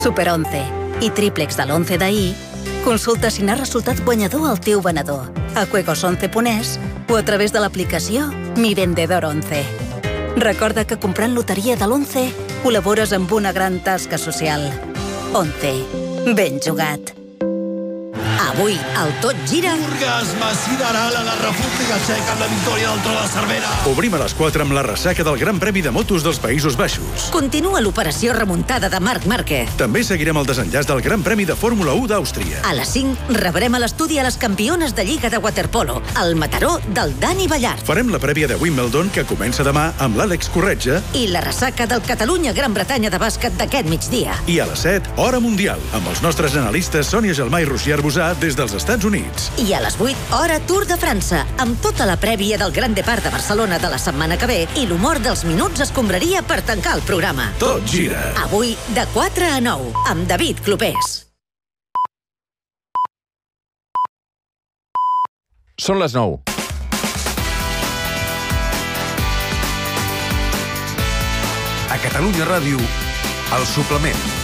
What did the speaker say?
Super 11 i tríplex de l'11 d'ahir, consulta si n'ha resultat guanyador el teu venedor a juegos11.es o a través de l'aplicació Mi Vendedor 11. Recorda que comprant loteria de l'11 col·labores amb una gran tasca social. 11. Ben jugat. Avui, el Tot Gira... Orgasme sideral a la República Txeca amb la victòria del Tro de Cervera. Obrim a les 4 amb la ressaca del Gran Premi de Motos dels Països Baixos. Continua l'operació remuntada de Marc Márquez. També seguirem el desenllaç del Gran Premi de Fórmula 1 d'Àustria. A les 5 rebrem a l'estudi a les campiones de Lliga de Waterpolo, el Mataró del Dani Ballart. Farem la prèvia de Wimbledon, que comença demà amb l'Àlex Corretja. I la ressaca del Catalunya-Gran Bretanya de bàsquet d'aquest migdia. I a les 7, Hora Mundial, amb els nostres analistes Sònia Gelmà i Roger Arbusà des dels Estats Units. I a les 8, Hora Tour de França, amb tota la prèvia del Gran Depart de Barcelona de la setmana que ve i l'humor dels minuts escombraria per tancar el programa. Tot gira. Avui, de 4 a 9, amb David Clopés. Són les 9. A Catalunya Ràdio, El Suplement.